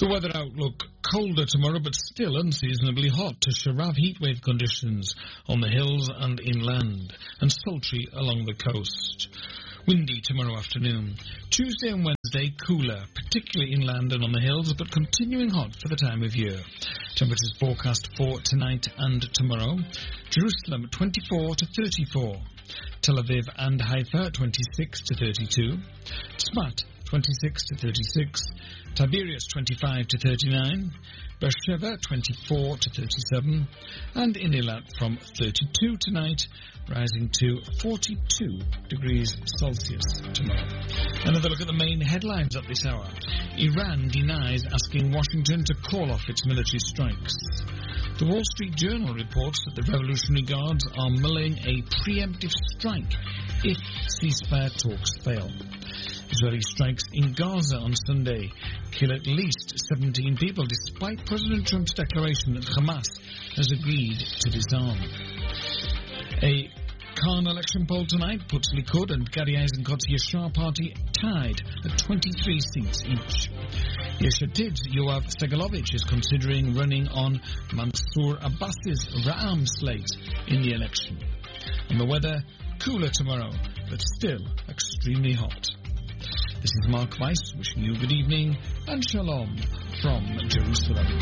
The weather outlook: colder tomorrow, but still unseasonably hot to Sharav heatwave conditions on the hills and inland, and sultry along the coast. Windy tomorrow afternoon. Tuesday and Wednesday, cooler, particularly inland and on the hills, but continuing hot for the time of year. Temperatures forecast for tonight and tomorrow. Jerusalem, 24 to 34. Tel Aviv and Haifa, 26 to 32. Tzfat, 26 to 36. Tiberias, 25 to 39. Beersheba, 24 to 37. And in Eilat from 32 tonight, rising to 42 degrees Celsius tomorrow. Another look at the main headlines at this hour. Iran denies asking Washington to call off its military strikes. The Wall Street Journal reports that the Revolutionary Guards are mulling a preemptive strike if ceasefire talks fail. Israeli strikes in Gaza on Sunday kill at least 17 people, despite President Trump's declaration that Hamas has agreed to disarm. A Khan election poll tonight puts Likud and Gadi Eisenkot's Yashar party tied at 23 seats each. Yesh Atid's Yoav Segalovich is considering running on Mansour Abbas's Ra'am slate in the election. And the weather, cooler tomorrow, but still extremely hot. This is Mark Weiss wishing you good evening and shalom from Jerusalem.